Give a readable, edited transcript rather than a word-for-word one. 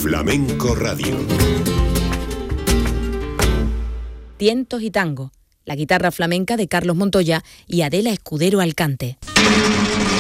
Flamenco Radio. Tientos y tango, la guitarra flamenca de Carlos Montoya y Adela Escudero al cante.